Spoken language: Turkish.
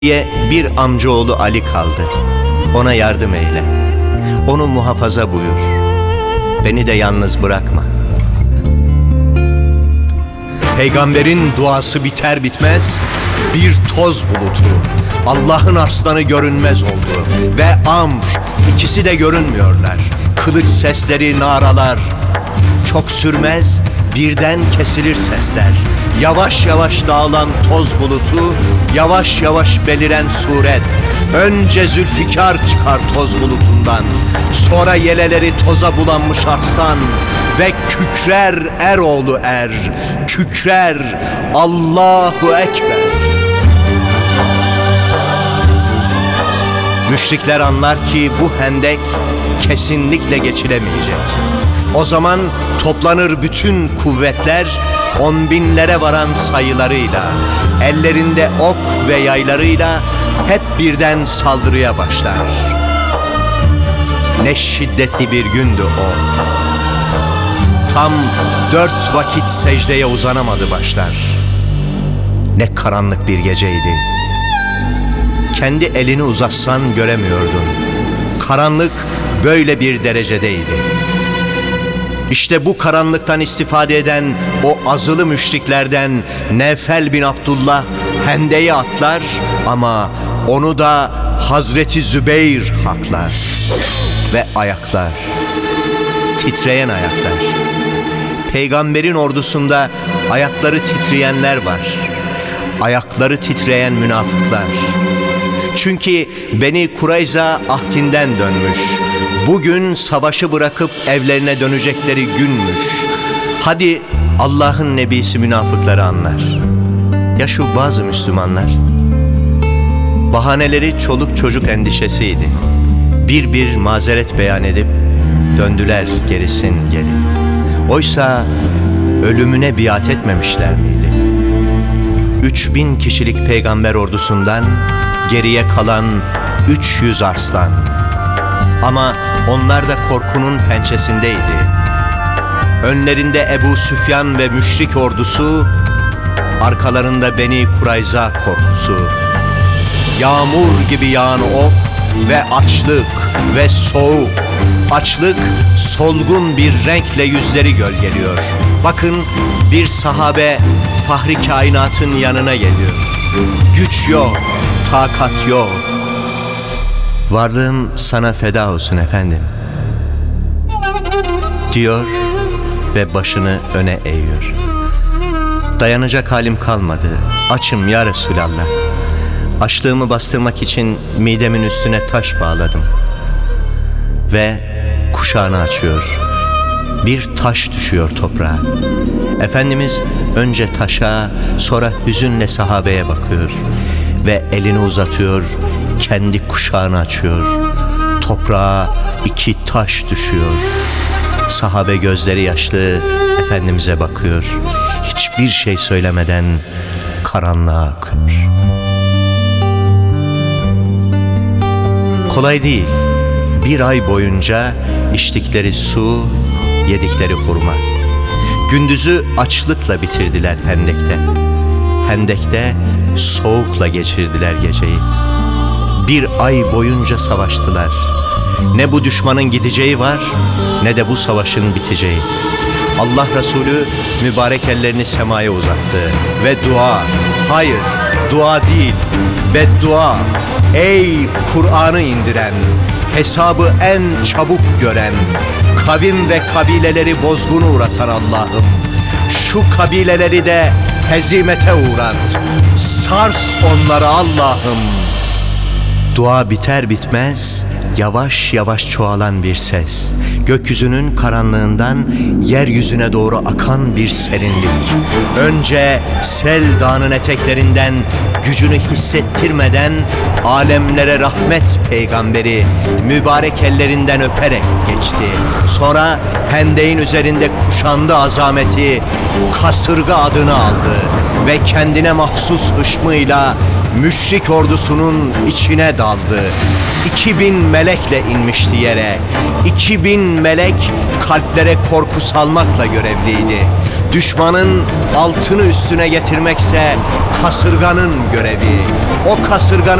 Bir amcaoğlu Ali kaldı. Ona yardım eyle. Onu muhafaza buyur. Beni de yalnız bırakma. Peygamberin duası biter bitmez bir toz bulutu, Allah'ın arslanı görünmez oldu ve Amr, ikisi de görünmüyorlar. Kılıç sesleri, naralar. Çok sürmez, birden kesilir sesler. Yavaş yavaş dağılan toz bulutu, yavaş yavaş beliren suret. Önce Zülfikar çıkar toz bulutundan, sonra yeleleri toza bulanmış arslan. Ve kükrer eroğlu er, kükrer Allahu Ekber. Müşrikler anlar ki bu hendek kesinlikle geçilemeyecek. O zaman toplanır bütün kuvvetler, 10 binlere varan sayılarıyla, ellerinde ok ve yaylarıyla hep birden saldırıya başlar. Ne şiddetli bir gündü o. Tam 4 vakit secdeye uzanamadı başlar. Ne karanlık bir geceydi. Kendi elini uzatsan göremiyordun. Karanlık böyle bir derecedeydi. İşte bu karanlıktan istifade eden o azılı müşriklerden Nevfel bin Abdullah hendeyi atlar ama onu da Hazreti Zübeyir haklar. Ve ayaklar, titreyen ayaklar. Peygamberin ordusunda ayakları titreyenler var. Ayakları titreyen münafıklar. Çünkü Beni Kurayza ahdinden dönmüş. Bugün savaşı bırakıp evlerine dönecekleri günmüş. Hadi Allah'ın nebisi münafıkları anlar. Ya şu bazı Müslümanlar? Bahaneleri çoluk çocuk endişesiydi. Bir mazeret beyan edip döndüler gerisin geri. Oysa ölümüne biat etmemişler miydi? 3000 kişilik peygamber ordusundan geriye kalan 300 arslan. Ama onlar da korkunun pençesindeydi. Önlerinde Ebu Süfyan ve müşrik ordusu, arkalarında Beni Kurayza korkusu. Yağmur gibi yağan ok ve açlık ve soğuk. Açlık solgun bir renkle yüzleri gölgeliyor. Bakın bir sahabe Fahri Kainat'ın yanına geliyor. Güç yok, takat yok. Varlığım sana feda olsun efendim, diyor ve başını öne eğiyor. Dayanacak halim kalmadı. Açım ya Resulallah. Açlığımı bastırmak için midemin üstüne taş bağladım. Ve kuşağını açıyor. Bir taş düşüyor toprağa. Efendimiz önce taşa, sonra hüzünle sahabeye bakıyor. Ve elini uzatıyor, kendi kuşağını açıyor. Toprağa 2 taş düşüyor. Sahabe gözleri yaşlı Efendimiz'e bakıyor. Hiçbir şey söylemeden karanlığa akıyor. Kolay değil. 1 ay boyunca içtikleri su, yedikleri hurma. Gündüzü açlıkla bitirdiler hendekte. Hendekte soğukla geçirdiler geceyi. 1 ay boyunca savaştılar. Ne bu düşmanın gideceği var, ne de bu savaşın biteceği. Allah Resulü mübarek ellerini semaya uzattı ve dua, hayır dua değil, beddua. Ey Kur'an'ı indiren, hesabı en çabuk gören, kavim ve kabileleri bozguna uğratan Allah'ım, şu kabileleri de hezimete uğrat, sars onları Allah'ım. Dua biter bitmez yavaş yavaş çoğalan bir ses, gökyüzünün karanlığından yeryüzüne doğru akan bir serinlik. Önce Sel Dağı'nın eteklerinden gücünü hissettirmeden alemlere rahmet peygamberi mübarek ellerinden öperek geçti. Sonra hendeğin üzerinde kuşandı azameti, kasırga adını aldı ve kendine mahsus hışmıyla müşrik ordusunun içine daldı. 2000 melekle inmişti yere. 2000 melek kalplere korku salmakla görevliydi. Düşmanın altını üstüne getirmekse kasırganın görevi. O kasırganın